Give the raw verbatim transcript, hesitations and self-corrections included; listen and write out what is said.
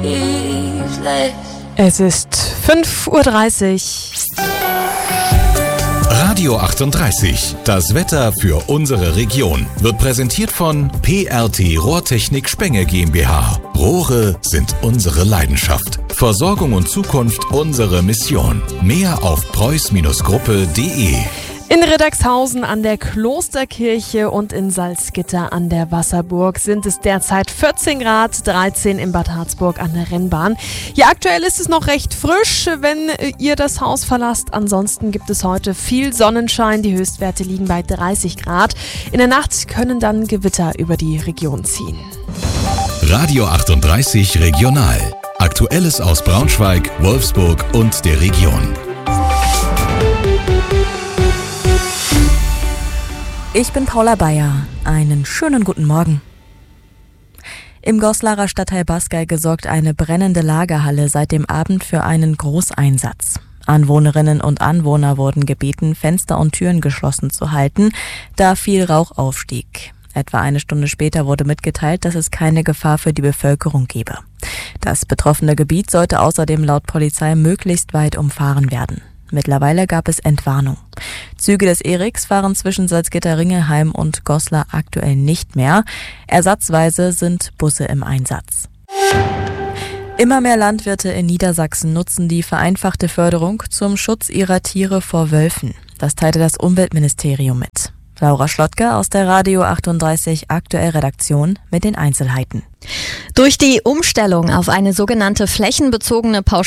Es ist fünf Uhr dreißig. Radio achtunddreißig, das Wetter für unsere Region, wird präsentiert von P R T Rohrtechnik Spenge GmbH. Rohre sind unsere Leidenschaft. Versorgung und Zukunft unsere Mission. Mehr auf preuß Gruppe punkt de. In Riddagshausen an der Klosterkirche und in Salzgitter an der Wasserburg sind es derzeit vierzehn Grad, dreizehn in Bad Harzburg an der Rennbahn. Ja, aktuell ist es noch recht frisch, wenn ihr das Haus verlasst. Ansonsten gibt es heute viel Sonnenschein. Die Höchstwerte liegen bei dreißig Grad. In der Nacht können dann Gewitter über die Region ziehen. Radio achtunddreißig Regional. Aktuelles aus Braunschweig, Wolfsburg und der Region. Ich bin Paula Bayer. Einen schönen guten Morgen. Im Goslarer Stadtteil Baskei sorgt eine brennende Lagerhalle seit dem Abend für einen Großeinsatz. Anwohnerinnen und Anwohner wurden gebeten, Fenster und Türen geschlossen zu halten, da viel Rauch aufstieg. Etwa eine Stunde später wurde mitgeteilt, dass es keine Gefahr für die Bevölkerung gebe. Das betroffene Gebiet sollte außerdem laut Polizei möglichst weit umfahren werden. Mittlerweile gab es Entwarnung. Züge des E R I X fahren zwischen Salzgitter-Ringelheim und Goslar aktuell nicht mehr. Ersatzweise sind Busse im Einsatz. Immer mehr Landwirte in Niedersachsen nutzen die vereinfachte Förderung zum Schutz ihrer Tiere vor Wölfen. Das teilte das Umweltministerium mit. Laura Schlottke aus der Radio achtunddreißig Aktuell Redaktion mit den Einzelheiten. Durch die Umstellung auf eine sogenannte flächenbezogene Pauschale